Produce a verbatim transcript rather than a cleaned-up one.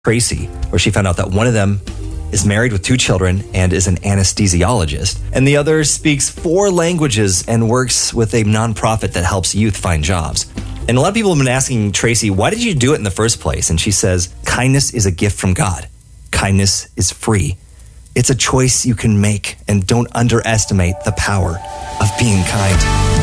Tracy, where she found out that one of them is married with two children and is an anesthesiologist, and the other speaks four languages and works with a nonprofit that helps youth find jobs. And a lot of people have been asking Tracy, why did you do it in the first place? And she says, kindness is a gift from God. Kindness is free. It's a choice you can make, and don't underestimate the power of being kind.